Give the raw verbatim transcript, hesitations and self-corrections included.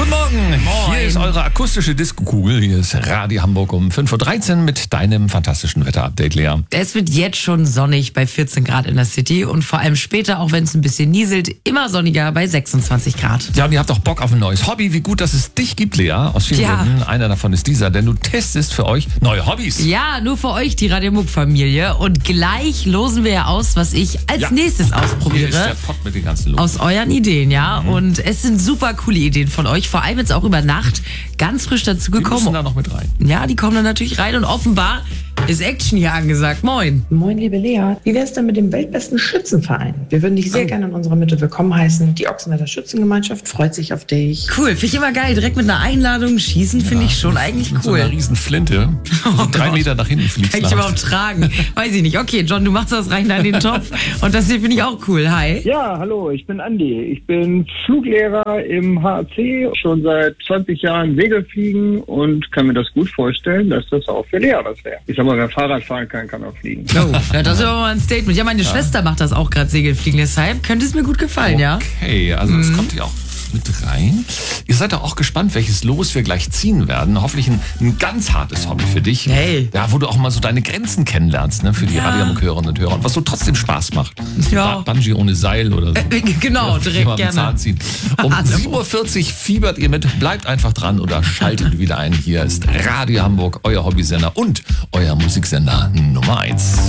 Guten Morgen. Moin. Hier ist eure akustische Disco-Kugel. Hier ist Radio Hamburg um fünf Uhr dreizehn mit deinem fantastischen Wetter-Update, Lea. Es wird jetzt schon sonnig bei vierzehn Grad in der City und vor allem später, auch wenn es ein bisschen nieselt, immer sonniger bei sechsundzwanzig Grad. Ja, und ihr habt auch Bock auf ein neues Hobby. Wie gut, dass es dich gibt, Lea. Aus vielen Ja. Gründen. Einer davon ist dieser, denn du testest für euch neue Hobbys. Ja, nur für euch, die Radio Muck-Familie. Und gleich losen wir ja aus, was ich als Ja. nächstes Hier ist ausprobiere. der Pott mit den ganzen Los. Aus euren Ideen, ja. Mhm. Und es sind super coole Ideen von euch. Vor allem jetzt auch über Nacht ganz frisch dazu Die müssen gekommen. da noch mit rein. Ja, die kommen dann natürlich rein und offenbar ist Action hier angesagt. Moin. Moin, liebe Lea. Wie wär's denn mit dem weltbesten Schützenverein? Wir würden dich sehr Oh. gerne in unserer Mitte willkommen heißen. Die Ochsenwetter Schützengemeinschaft freut sich auf dich. Cool, finde ich immer geil. Direkt mit einer Einladung schießen finde ich schon eigentlich Mit so einer cool. riesen Flinte, die so drei Gott. Meter nach hinten fliegt. Kann ich überhaupt tragen? Weiß ich nicht. Okay, John, du machst das rein in den Topf. Und das hier finde ich auch cool. Hi. Ja, hallo, ich bin Andi. Ich bin Fluglehrer im H A C, schon seit zwanzig Jahren Segelfliegen und kann mir das gut vorstellen, dass das auch für Lehrer was wäre. Ich sag mal, wer Fahrrad fahren kann, kann auch fliegen. Oh, ja, das ist aber mal ein Statement. Ja, meine Schwester macht das auch gerade Segelfliegen. Deshalb könnte es mir gut gefallen, ja? Okay, also das kommt hier auch mit rein. Ihr seid doch auch gespannt, welches Los wir gleich ziehen werden. Hoffentlich ein, ein ganz hartes Hobby für dich. Hey. Ja, wo du auch mal so deine Grenzen kennenlernst, ne, für die Ja. Radiohörerinnen und Hörer. Und was so trotzdem Spaß macht. Ja. Bungee ohne Seil oder so. Äh, genau, direkt Immer mit gerne. Zahn ziehen. Um sieben Uhr vierzig fiebert ihr mit. Bleibt einfach dran oder schaltet wieder ein. Hier ist Radio Hamburg, euer Hobbysender und euer Musiksender Nummer eins.